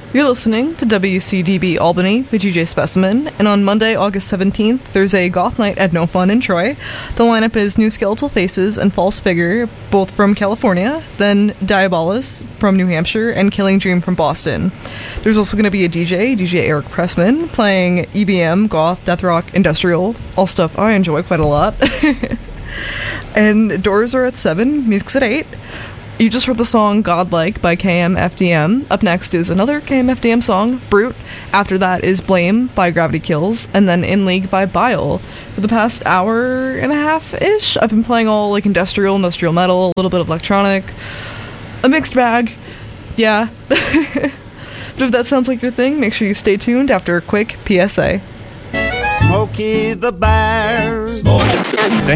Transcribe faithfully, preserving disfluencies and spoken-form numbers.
You're listening to W C D B Albany with D J Specimen, and on Monday, August seventeenth, there's a goth night at No Fun in Troy. The lineup is New Skeletal Faces and False Figure, both from California, then Diabolus from New Hampshire, and Killing Dream from Boston. There's also going to be a D J, D J Eric Pressman, playing E B M, goth, death rock, industrial, all stuff I enjoy quite a lot. And doors are at seven, music's at eight. You just heard the song Godlike by K M F D M. Up next is another K M F D M song, Brute. After that is Blame by Gravity Kills, and then In League by Bile. For the past hour and a half-ish, I've been playing all like industrial, industrial metal, a little bit of electronic, a mixed bag. Yeah. But if that sounds like your thing, make sure you stay tuned after a quick P S A. Smokey the Bear. Then